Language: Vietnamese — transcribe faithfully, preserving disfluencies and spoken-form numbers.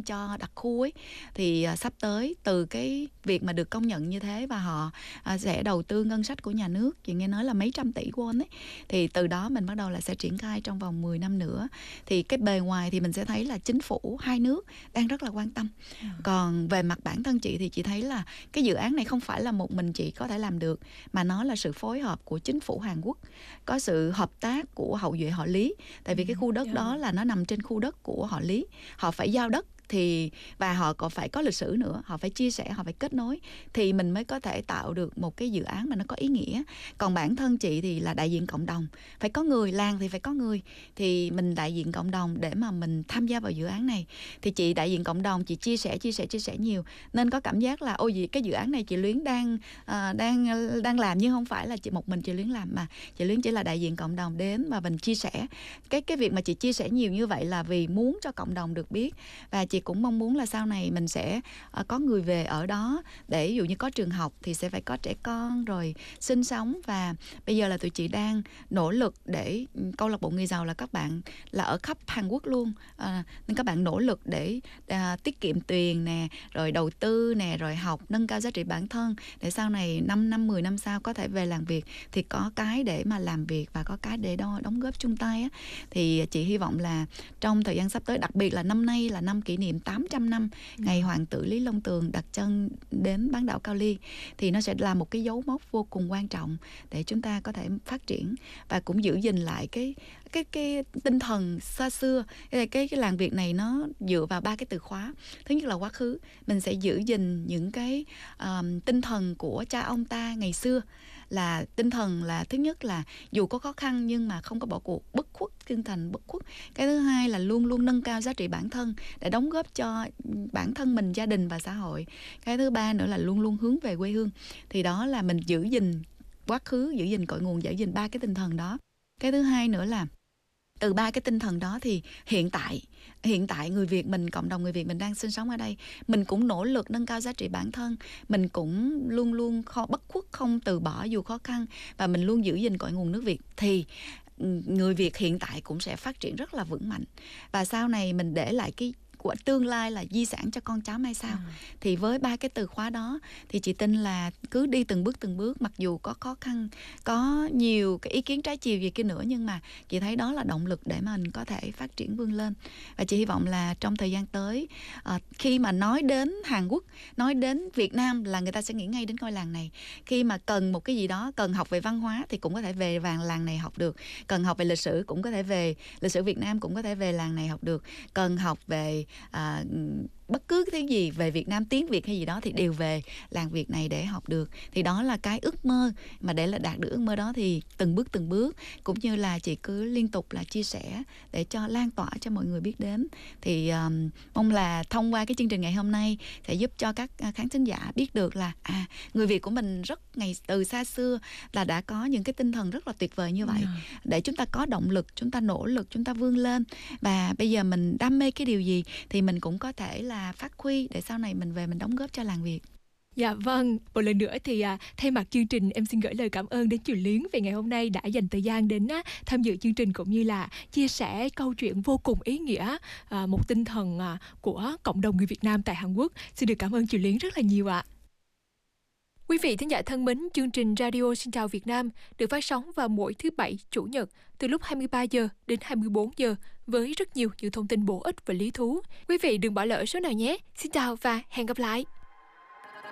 cho đặc khu ấy, thì uh, sắp tới từ cái việc mà được công nhận như thế và họ uh, sẽ đầu tư ngân sách của nhà nước, chị nghe nói là mấy trăm tỷ won ấy, thì từ đó mình bắt đầu là sẽ triển khai trong vòng mười năm nữa. Thì cái bề ngoài thì mình sẽ thấy là chính phủ hai nước đang rất là quan tâm. Ừ. Còn về mặt bản thân chị thì chị thấy là cái dự án này không phải là một mình chị có thể làm được, mà nó là sự phối hợp của chính phủ Hàn Quốc, có sự hợp tác của hậu duệ họ Lý. Tại vì cái khu đất đó là nó nằm trên khu đất của họ Lý, họ phải giao đất thì và họ còn phải có lịch sử nữa, họ phải chia sẻ, họ phải kết nối thì mình mới có thể tạo được một cái dự án mà nó có ý nghĩa. Còn bản thân chị thì là đại diện cộng đồng, phải có người, làng thì phải có người, thì mình đại diện cộng đồng để mà mình tham gia vào dự án này. Thì chị đại diện cộng đồng, chị chia sẻ chia sẻ chia sẻ nhiều, nên có cảm giác là ôi gì cái dự án này chị Luyến đang uh, đang đang làm, nhưng không phải là chị một mình chị Luyến làm, mà chị Luyến chỉ là đại diện cộng đồng đến và mình chia sẻ. Cái cái việc mà chị chia sẻ nhiều như vậy là vì muốn cho cộng đồng được biết, và chị cũng mong muốn là sau này mình sẽ uh, có người về ở đó, để ví dụ như có trường học thì sẽ phải có trẻ con rồi sinh sống. Và bây giờ là tụi chị đang nỗ lực để câu lạc bộ người giàu là các bạn là ở khắp Hàn Quốc luôn, uh, nên các bạn nỗ lực để uh, tiết kiệm tiền nè, rồi đầu tư nè, rồi học nâng cao giá trị bản thân, để sau này năm năm mười năm sau có thể về làm việc thì có cái để mà làm việc và có cái để đo, đóng góp chung tay á. Thì chị hy vọng là trong thời gian sắp tới, đặc biệt là năm nay là năm kỷ niệm tám trăm năm ngày Hoàng tử Lý Long Tường đặt chân đến bán đảo Cao Ly, thì nó sẽ là một cái dấu mốc vô cùng quan trọng để chúng ta có thể phát triển và cũng giữ gìn lại cái cái cái tinh thần xa xưa. Cái, cái cái làng Việt này nó dựa vào ba cái từ khóa. Thứ nhất là quá khứ, mình sẽ giữ gìn những cái um, tinh thần của cha ông ta ngày xưa, là tinh thần là thứ nhất là dù có khó khăn nhưng mà không có bỏ cuộc, bất khuất, tinh thần bất khuất. Cái thứ hai là luôn luôn nâng cao giá trị bản thân để đóng góp cho bản thân mình, gia đình và xã hội. Cái thứ ba nữa là luôn luôn hướng về quê hương. Thì đó là mình giữ gìn quá khứ, giữ gìn cội nguồn, giữ gìn ba cái tinh thần đó. Cái thứ hai nữa là từ ba cái tinh thần đó thì hiện tại hiện tại người Việt mình, cộng đồng người Việt mình đang sinh sống ở đây, mình cũng nỗ lực nâng cao giá trị bản thân, mình cũng luôn luôn khó, bất khuất, không từ bỏ dù khó khăn, và mình luôn giữ gìn cội nguồn nước Việt, thì người Việt hiện tại cũng sẽ phát triển rất là vững mạnh. Và sau này mình để lại cái của tương lai là di sản cho con cháu mai sau. À. Thì với ba cái từ khóa đó thì chị tin là cứ đi từng bước từng bước, mặc dù có khó khăn, có nhiều cái ý kiến trái chiều gì kia nữa, nhưng mà chị thấy đó là động lực để mà mình có thể phát triển vươn lên. Và chị hy vọng là trong thời gian tới, à, khi mà nói đến Hàn Quốc, nói đến Việt Nam là người ta sẽ nghĩ ngay đến ngôi làng này. Khi mà cần một cái gì đó, cần học về văn hóa thì cũng có thể về vàng làng này học được, cần học về lịch sử cũng có thể về lịch sử Việt Nam, cũng có thể về làng này học được, cần học về À, bất cứ cái thứ gì về Việt Nam, tiếng Việt hay gì đó thì đều về làng Việt này để học được. Thì đó là cái ước mơ, mà để là đạt được ước mơ đó thì từng bước từng bước, cũng như là chị cứ liên tục là chia sẻ để cho lan tỏa cho mọi người biết đến. Thì um, mong là thông qua cái chương trình ngày hôm nay sẽ giúp cho các khán thính giả biết được là à, người Việt của mình rất ngày từ xa xưa là đã có những cái tinh thần rất là tuyệt vời như vậy, ừ. để chúng ta có động lực, chúng ta nỗ lực, chúng ta vươn lên. Và bây giờ mình đam mê cái điều gì thì mình cũng có thể là là phát huy để sau này mình về mình đóng góp cho làng Việt. Dạ vâng, một lần nữa thì à, thay mặt chương trình em xin gửi lời cảm ơn đến chị Luyến về ngày hôm nay đã dành thời gian đến á, tham dự chương trình, cũng như là chia sẻ câu chuyện vô cùng ý nghĩa, à, một tinh thần à, của cộng đồng người Việt Nam tại Hàn Quốc. Xin được cảm ơn chị Luyến rất là nhiều ạ. Quý vị thính giả thân mến, chương trình Radio Xin Chào Việt Nam được phát sóng vào mỗi thứ Bảy, Chủ nhật từ lúc hai mươi ba giờ đến hai mươi bốn giờ với rất nhiều những thông tin bổ ích và lý thú. Quý vị đừng bỏ lỡ số nào nhé. Xin chào và hẹn gặp lại.